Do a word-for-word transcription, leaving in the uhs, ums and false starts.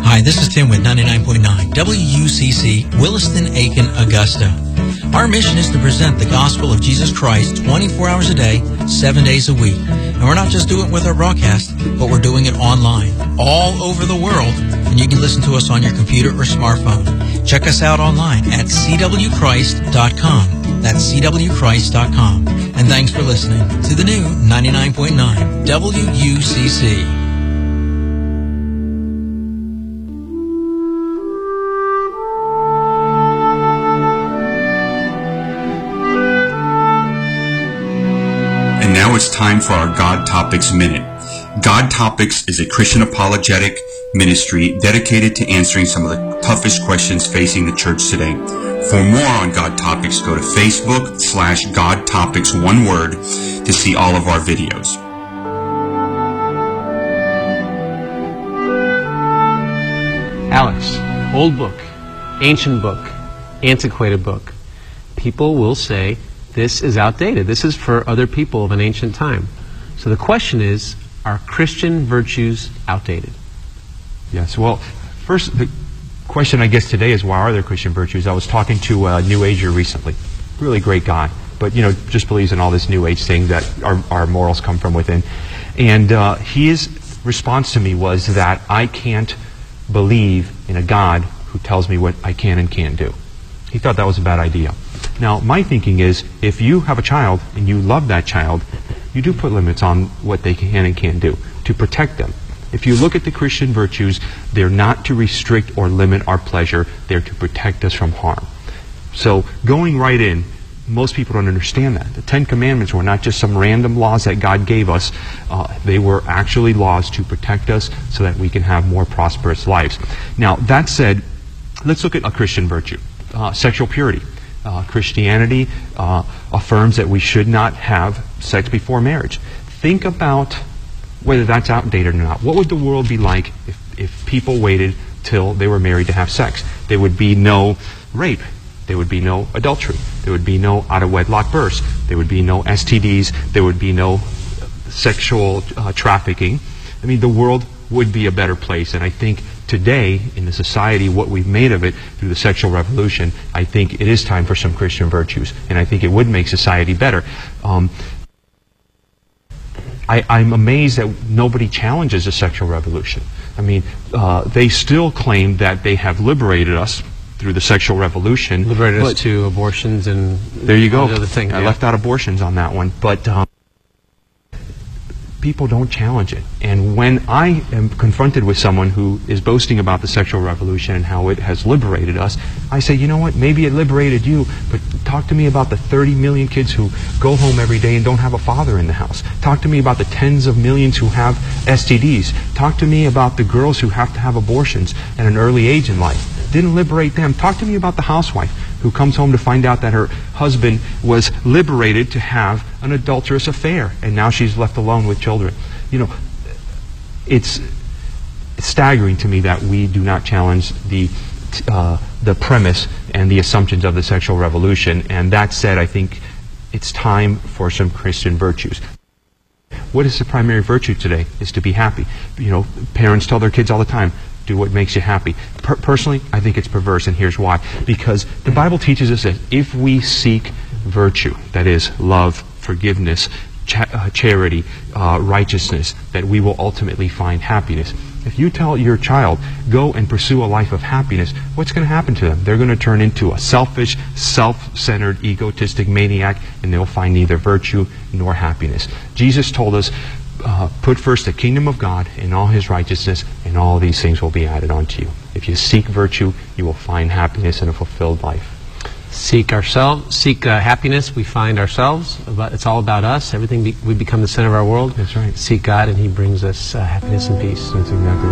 Hi, this is Tim with ninety-nine point nine W U C C, Williston, Aiken, Augusta. Our mission is to present the gospel of Jesus Christ twenty-four hours a day, seven days a week. And we're not just doing it with our broadcast, but we're doing it online, all over the world. And you can listen to us on your computer or smartphone. Check us out online at c w christ dot com. That's c w christ dot com. And thanks for listening to the new ninety-nine point nine W U C C. And now it's time for our God Topics Minute. God Topics is a Christian apologetic ministry dedicated to answering some of the toughest questions facing the church today. For more on God Topics, go to Facebook slash God Topics, one word, to see all of our videos. Alex, old book, ancient book, antiquated book. People will say, this is outdated. This is for other people of an ancient time. So the question is, are Christian virtues outdated? Yes, well, first, the question I guess today is, why are there Christian virtues? I was talking to a New Ager recently, really great guy, but, you know, just believes in all this New Age thing that our, our morals come from within. And uh, his response to me was that I can't believe in a God who tells me what I can and can't do. He thought that was a bad idea. Now, my thinking is, if you have a child and you love that child, you do put limits on what they can and can't do to protect them. If you look at the Christian virtues, they're not to restrict or limit our pleasure. They're to protect us from harm. So going right in, most people don't understand that. The Ten Commandments were not just some random laws that God gave us. Uh, they were actually laws to protect us so that we can have more prosperous lives. Now, that said, let's look at a Christian virtue. Uh, sexual purity. Uh, Christianity uh, affirms that we should not have sex before marriage. Think about whether that's outdated or not. What would the world be like if, if people waited till they were married to have sex? There would be no rape. There would be no adultery. There would be no out-of-wedlock births. There would be no S T Ds. There would be no sexual uh, trafficking. I mean, the world would be a better place. And I think today, in the society, what we've made of it through the sexual revolution, I think it is time for some Christian virtues. And I think it would make society better. Um, I, I'm amazed that nobody challenges the sexual revolution. I mean, uh, they still claim that they have liberated us through the sexual revolution. Liberated us to abortions and there you go. all the other things. I yeah. left out abortions on that one. But um, people don't challenge it. And when I am confronted with someone who is boasting about the sexual revolution and how it has liberated us, I say, you know what, maybe it liberated you, but talk to me about the thirty million kids who go home every day and don't have a father in the house. Talk to me about the tens of millions who have S T Ds. Talk to me about the girls who have to have abortions at an early age in life. Didn't liberate them. Talk to me about the housewife who comes home to find out that her husband was liberated to have an adulterous affair, and now she's left alone with children. You know, it's, it's staggering to me that we do not challenge the uh, the premise and the assumptions of the sexual revolution. And that said, I think it's time for some Christian virtues. What is the primary virtue today? Is to be happy. You know, parents tell their kids all the time, do what makes you happy. Per personally, I think it's perverse, and here's why. Because the Bible teaches us that if we seek virtue, that is, love, forgiveness, cha uh, charity, uh, righteousness, that we will ultimately find happiness. If you tell your child, go and pursue a life of happiness, what's going to happen to them? They're going to turn into a selfish, self-centered, egotistic maniac, and they'll find neither virtue nor happiness. Jesus told us, Uh, put first the kingdom of God and all His righteousness, and all these things will be added unto you. If you seek virtue, you will find happiness and a fulfilled life. Seek ourselves, seek uh, happiness. We find ourselves. It's all about us. Everything be we become the center of our world. That's right. Seek God, and He brings us uh, happiness and peace. That's exactly right.